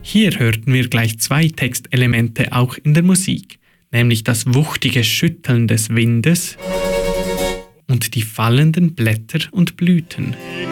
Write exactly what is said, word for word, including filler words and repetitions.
Hier hörten wir gleich zwei Textelemente auch in der Musik, nämlich das wuchtige Schütteln des Windes und die fallenden Blätter und Blüten.